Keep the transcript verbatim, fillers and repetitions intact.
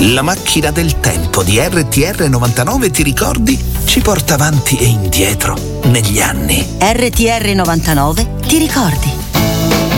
La macchina del tempo di R T R novantanove, ti ricordi? Ci porta avanti e indietro negli anni. R T R novantanove, ti ricordi?